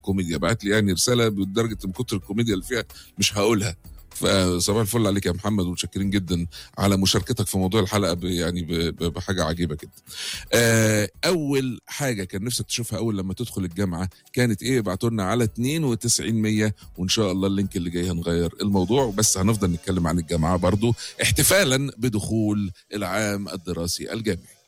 كوميديا، بعت لي يعني رساله بدرجه من كتر الكوميديا اللي فيها مش هقولها. فصباح الفل عليك يا محمد، ومتشكرين جدا على مشاركتك في موضوع الحلقه بحاجه عجيبه جدا. اول حاجه كان نفسك تشوفها اول لما تدخل الجامعه كانت ايه؟ ابعتوا لنا على 92 وان شاء الله اللينك اللي جاي هنغير الموضوع، بس هنفضل نتكلم عن الجامعه برضو احتفالا بدخول العام الدراسي الجامعي.